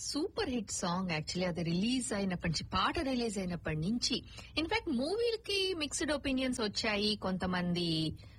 Super hit song actually. అది release అయినప్పటి నుంచి, పాట రిలీజ్ అయినప్పటి నుంచి. ఇన్ఫాక్ట్ మూవీకి మిక్స్డ్ ఒపీనియన్స్ వచ్చాయి. కొంతమంది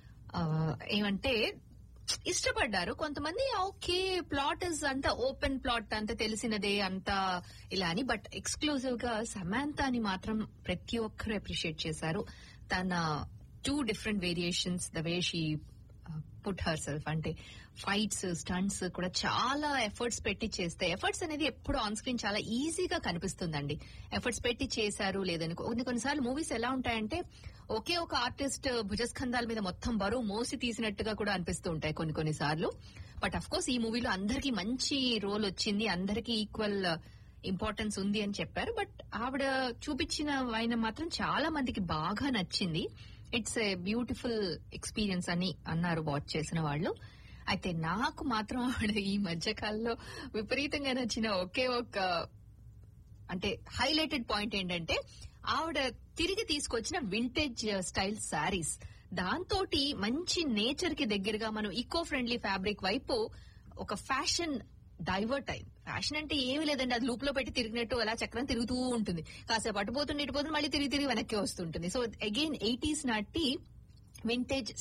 ఏమంటే ఇష్టపడ్డారు, కొంతమంది ఓకే ప్లాట్ ఇస్ అంతా ఓపెన్ ప్లాట్, అంత తెలిసినదే అంతా ఇలా అని. బట్ ఎక్స్క్లూజివ్ గా సమాంతాని మాత్రం ప్రతి ఒక్కరు అప్రిషియేట్ చేశారు. తన 2 different variations, the way she put her self, అంటే ఫైట్స్, స్టంట్స్ కూడా చాలా ఎఫర్ట్స్ పెట్టి చేస్తే, ఎఫర్ట్స్ అనేది ఎప్పుడు ఆన్ స్క్రీన్ చాలా ఈజీగా కనిపిస్తుందండి. ఎఫర్ట్స్ పెట్టి చేశారు లేదని. కొన్నిసార్లు మూవీస్ ఎలా ఉంటాయంటే ఒకే ఒక ఆర్టిస్ట్ భుజస్కంధాల మీద మొత్తం బరువు మోసి తీసినట్టుగా కూడా అనిపిస్తూ ఉంటాయి కొన్నిసార్లు. బట్ అఫ్ కోర్స్ ఈ మూవీలో అందరికీ మంచి రోల్ వచ్చింది, అందరికీ ఈక్వల్ ఇంపార్టెన్స్ ఉంది అని చెప్పారు. బట్ ఆవిడ చూపించిన ఆయన మాత్రం చాలా మందికి బాగా నచ్చింది. ఇట్స్ ఏ బ్యూటిఫుల్ ఎక్స్పీరియన్స్ అని అన్నారు వాచ్ చేసిన వాళ్ళు. అయితే నాకు మాత్రం ఆవిడ ఈ మధ్య కాలంలో విపరీతంగా నచ్చిన ఒకే ఒక అంటే హైలైటెడ్ పాయింట్ ఏంటంటే ఆవిడ తిరిగి తీసుకొచ్చిన వింటేజ్ స్టైల్ శారీస్. దాంతో మంచి నేచర్ కి దగ్గరగా మనం ఈకో ఫ్రెండ్లీ ఫ్యాబ్రిక్ వైపు ఒక ఫ్యాషన్ డైవర్ట్ అయింది. ఫ్యాషన్ అంటే ఏమీ లేదండి, అది లూప్ లో పెట్టి తిరిగినట్టు అలా చక్రం తిరుగుతూ ఉంటుంది. కాసేపు అటుపోతుంది ఇటుపోతుంది, మళ్ళీ తిరిగి వెనక్కి వస్తుంటుంది. సో అగైన్ 80s నాటి vintage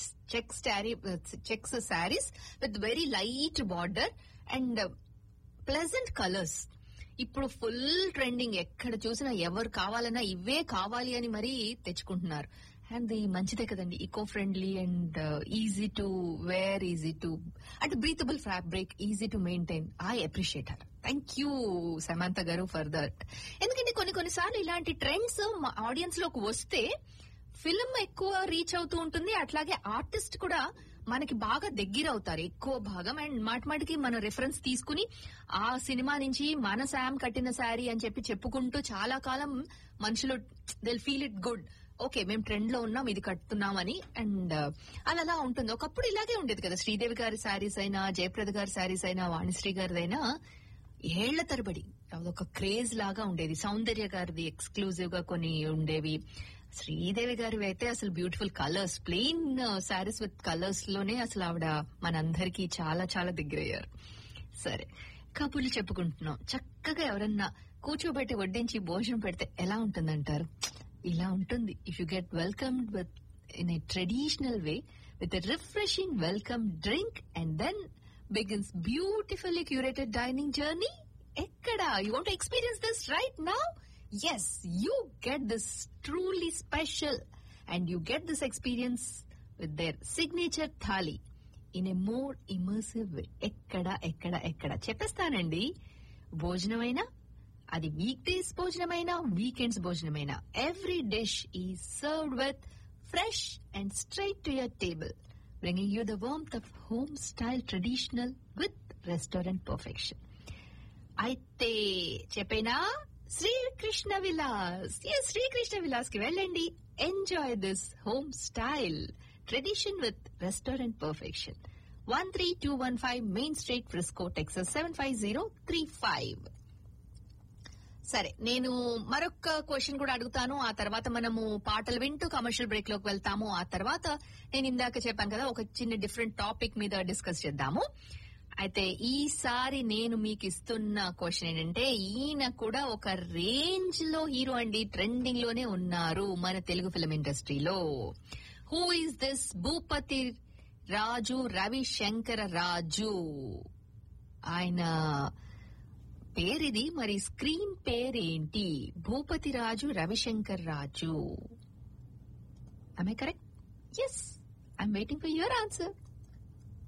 checks saris with very light border and pleasant colours. ఇప్పుడు ఫుల్ ట్రెండింగ్, ఎక్కడ చూసినా ఎవరు కావాలన్నా ఇవే కావాలి అని మరీ తెచ్చుకుంటున్నారు. అండ్ మంచిదే కదండి, eco friendly and easy to wear, easy to అంటే breathable fabric, easy to maintain. I appreciate her. Thank you Samantha గారు ఫర్ దట్. ఎందుకంటే కొన్నిసార్లు ఇలాంటి ట్రెండ్స్ ఆడియన్స్ లోకి వస్తే ఫిల్మ్ ఎక్కువ రీచ్ అవుతూ ఉంటుంది, అట్లాగే ఆర్టిస్ట్ కూడా మనకి బాగా దగ్గర అవుతారు ఎక్కువ భాగం. అండ్ మాటిమాటికి మనం రిఫరెన్స్ తీసుకుని ఆ సినిమా నుంచి మన శామ్ కట్టిన శారీ అని చెప్పుకుంటూ చాలా కాలం మనుషులు they feel it good, okay మేము ట్రెండ్ లో ఉన్నాం, ఇది కట్టుతున్నామని. అండ్ అలా ఉంటుంది. ఒకప్పుడు ఇలాగే ఉండేది కదా, శ్రీదేవి గారి శారీస్ అయినా, జయప్రద గారి శారీస్ అయినా, వాణిశ్రీ గారిదైనా ఏళ్ల తరబడి అదొక క్రేజ్ లాగా ఉండేది. సౌందర్య గారిది ఎక్స్క్లూజివ్ గా కొన్ని ఉండేవి. శ్రీదేవి గారివి అయితే అసలు beautiful colours, plain saris with colours లోనే అసలు ఆవిడ మనందరికీ చాలా చాలా దగ్గరయ్యారు. సరే, కబుర్లు చెప్పుకుంటున్నాం. చక్కగా ఎవరన్నా కూర్చోబెట్టి వడ్డించి భోజనం పెడితే ఎలా ఉంటుందంటారు? ఇలా ఉంటుంది. If you get welcomed with in a traditional way with a refreshing welcome drink and then begins beautifully curated dining journey. Ekkada you want to experience this right now? Yes, you get this truly special and you get this experience with their signature thali in a more immersive way. ekkada చెప్పేస్తానండి. భోజనమైనా అది week days భోజనమైనా, weekends భోజనమైనా, every dish is served with fresh and straight to your table, bringing you the warmth of home-style traditional with restaurant perfection. అయితే చెప్పేనా శ్రీకృష్ణ విలాస్. శ్రీకృష్ణ విలాస్ కి వెళ్ళండి. Enjoy this home style tradition with restaurant perfection. 13215 main street, Frisco, Texas 75035. సరే, నేను మరొక question కూడా అడుగుతాను. ఆ తర్వాత మనము పాటలు వింటూ కమర్షియల్ బ్రేక్ లోకి వెళ్తాము. ఆ తర్వాత నేను ఇందాక చెప్పాను కదా, ఒక చిన్న డిఫరెంట్ టాపిక్ మీద డిస్కస్ చేద్దాము. అయితే ఈసారి నేను మీకు ఇస్తున్న క్వశ్చన్ ఏంటంటే, ఈయన కూడా ఒక రేంజ్ లో హీరో అండి, ట్రెండింగ్ లోనే ఉన్నారు మన తెలుగు ఫిల్మ్ ఇండస్ట్రీలో. హూ ఈస్ దిస్ భూపతి రాజు రవిశంకర రాజు? ఆయన పేరిది, మరి స్క్రీన్ పేరేంటి? భూపతి రాజు రవిశంకర్ రాజు. Am I correct? Yes. I'm waiting for your answer.